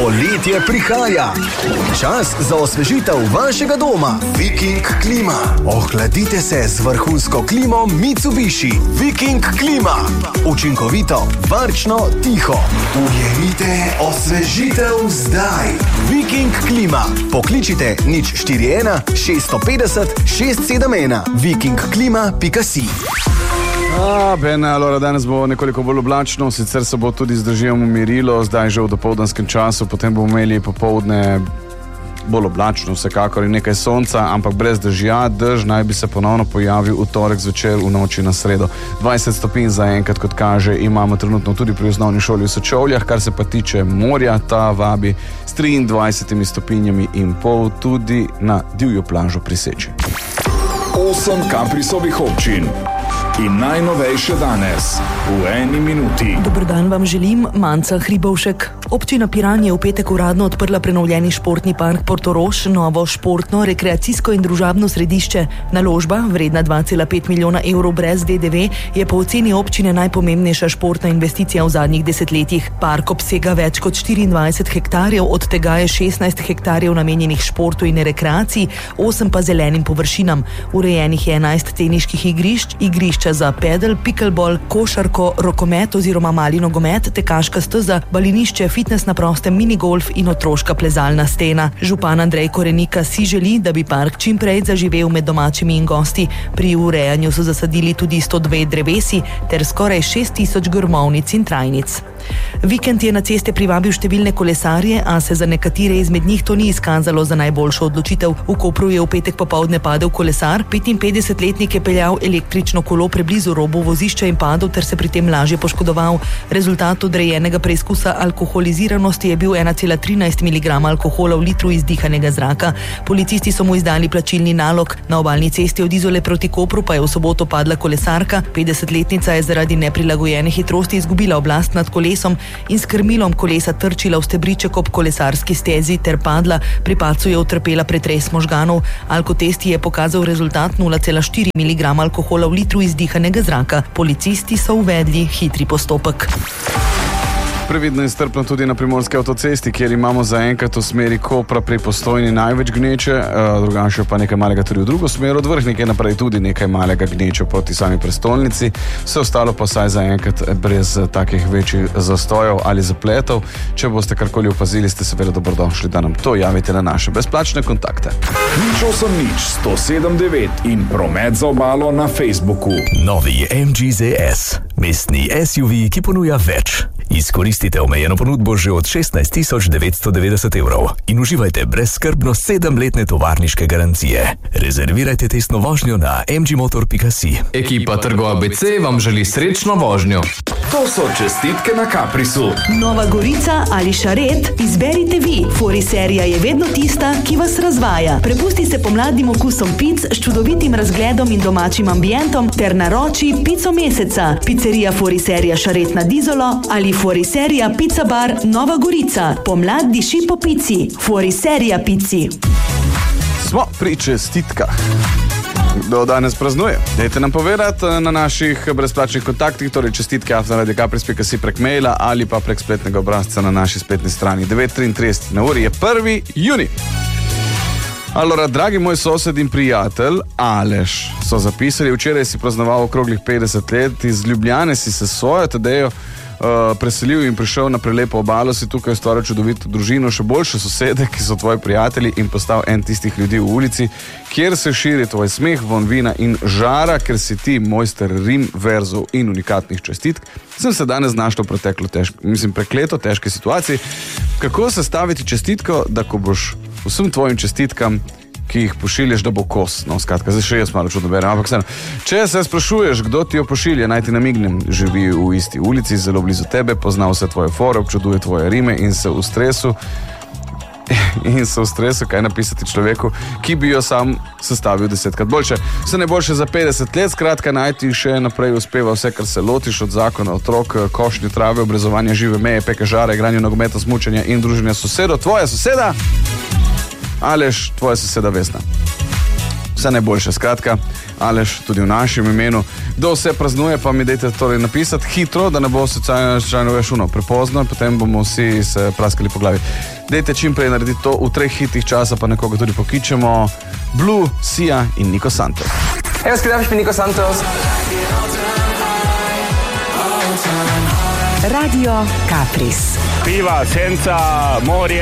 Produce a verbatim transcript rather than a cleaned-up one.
Poletje prihaja. Čas za osvežitev vašega doma. Viking klima. Ohladite se z vrhunsko klimo Mitsubishi. Viking klima. Učinkovito, varčno, tiho. Ujemite osvežitev zdaj. Viking klima. Pokličite nič štiri ena šest pet nula šest sedem ena. viking klima pika si. A, bene, alora, danes bo nekoliko bolj oblačno, sicer se bo tudi z dežjem umirilo, zdaj že v dopoldanskem času, potem bomo imeli popoldne bolj oblačno, vsekakor in nekaj sonca, ampak brez dežja. Dež naj bi se ponovno pojavil v torek zvečer, v noči na sredo. dvajset stopinj zaenkrat, kot kaže, imamo trenutno tudi pri osnovni šoli v Sečovljah, kar se pa tiče morja, ta vabi s triindvajsetimi stopinjami in pol tudi na divjo plažo pri Seči. Osem Kaprisovih občin. In najnovejše danes, v eni minuti. Dober dan vam želim, Manca Hribovšek. Občina Piran je v petek uradno odprla prenovljeni športni park Portorož, novo športno, rekreacijsko in družabno središče. Naložba, vredna dva cela pet milijona evrov brez D D V, je po oceni občine najpomembnejša športna investicija v zadnjih desetletjih. Park obsega več kot štiriindvajset hektarjev, od tega je šestnajst hektarjev namenjenih športu in rekreaciji, osem pa zelenim površinam. Urejenih je enajst teniških igrišč, igrišč za pedal, pickleball, košarko, rokomet oziroma mali nogomet, tekaška steza, balinišče, fitness na prostem, minigolf in otroška plezalna stena. Župan Andrej Korenika si želi, da bi park čim prej zaživel med domačimi in gosti. Pri urejanju so zasadili tudi sto dve drevesi ter skoraj šest tisoč grmovnic in trajnic. Vikend je na ceste privabil številne kolesarje, a se za nekatere izmed njih to ni izkazalo za najboljšo odločitev. V Kopru je v petek popoldne padel kolesar, petinpetdesetletnik je peljal električno kolo preblizu robu vozišča in padel ter se pri tem lažje poškodoval. Rezultat odrejenega preizkusa alkoholiziranosti je bil ena cela trinajst miligrama alkohola v litru izdihanega zraka. Policisti so mu izdali plačilni nalog. Na obalni cesti od Izole proti Kopru pa je v soboto padla kolesarka. petdesetletnica je zaradi neprilagojene hitrosti izgubila oblast nad kolesom in s krmilom kolesa trčila v stebriček ob kolesarski stezi ter padla. Pri padcu je utrpela pretres možganov. Alkotest je pokazal rezultat nula cela štiri miligrama alkohola v litru izdihanega zraka. Policisti so uvedli hitri postopek. Previdno in strpno tudi na primorski avtocesti, kjer imamo zaenkrat v smeri Kopra pri Postojni največ gneče, drugače pa nekaj malega tudi v drugo smer, od Vrhnike naprej tudi nekaj malega gneče proti sami prestolnici, vse ostalo pa saj zaenkrat brez takih večjih zastojev ali zapletov. Če boste karkoli opazili, ste seveda dobrodošli, da nam to javite na naše brezplačne kontakte. Nič osem nič sto sedem devet in promet za obalo na Facebooku. Novi M G Z S, mestni S U V, ki ponuja več. Izkoristite omejeno ponudbo že od šestnajst tisoč devetsto devetdeset evrov in uživajte brezskrbno sedemletne tovarniške garancije. Rezervirajte testno vožnjo na m g motor pika si. Ekipa Trgo A B C vam želi srečno vožnjo. To so čestitke na Kaprisu. Nova Gorica ali Šared, izberite vi. Fori serija je vedno tista, ki vas razvaja. Prepusti se pomladnim okusom pic s čudovitim razgledom in domačim ambientom ter naroči pico meseca. Pizzerija Fori serija Šared nad Izolo ali Fori serija Pizza Bar Nova Gorica. Pomlad diši po pici. Fori serija pici. Smo pri čestitkah. Kdo danes praznuje? Dajte nam povedati na naših brezplačnih kontaktih, torej čestitke afna radio kapris pika si prek maila ali pa prek spletnega obrazca na naši spletni strani. devet triintrideset na uri je prvi junij. Alora, dragi moj sosed in prijatelj Aleš, so zapisali, včeraj si praznoval okroglih petdeset let, iz Ljubljane si se svojo Tadejo Uh, preselil in prišel na prelepo obalo, si tukaj ustvaril čudovito družino, še boljše sosede, ki so tvoji prijatelji, in postal en tistih ljudi v ulici, kjer se širi tvoj smeh, von vina in žara, ker si ti mojster rim, verzov in unikatnih čestitk. Sem se danes znašel v preteklo težko, mislim, prekleto težke situacije. Kako sestaviti čestitko, da ko boš vsem tvojim čestitkam, ki jih pošiljaš, da bo kos. No, skratka, zdaj še jaz malo čudno berem, ampak vseeno. Če se sprašuješ, kdo ti jo pošilja, naj ti namignem, živi v isti ulici, zelo blizu tebe, pozna vse tvoje fore, občuduje tvoje rime in se v stresu in se v stresu, kaj napisati človeku, ki bi jo sam sestavil desetkrat boljše. Vse najboljše za petdeset let, skratka, naj ti še naprej uspeva vse, kar se lotiš, od zakona, otrok, košnje trave, obrezovanja žive meje, peke žare, igranja nogometa, smučanja in druženja sosedo. Tvoja soseda Aleš, tvoja soseda Vesna. Vse najboljše, skratka, Aleš, tudi v našem imenu. Kdo vse praznuje, pa mi dajte torej napisati hitro, da ne bo socialno več uno prepozno, potem bomo vsi se praskali po glavi. Dajte čim prej narediti to, v treh hitih časa pa nekoga tudi pokičemo. Blue, Sia in Nico Santos. Hey, was geht ab? Ich bin Nico Santos. Radio Capris. Piva, senza, morje.